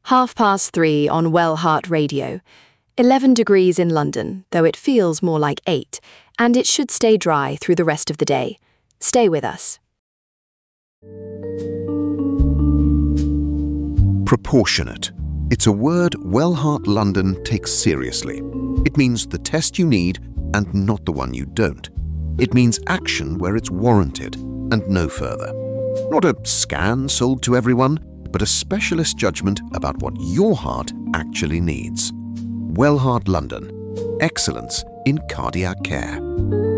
3:30 on Wellheart Radio. 11 degrees in London, though it feels more like 8, and it should stay dry through the rest of the day. Stay with us. Proportionate. It's a word Wellheart London takes seriously. It means the test you need and not the one you don't. It means action where it's warranted and no further. Not a scan sold to everyone, but a specialist judgment about what your heart actually needs. Wellheart London. Excellence in cardiac care.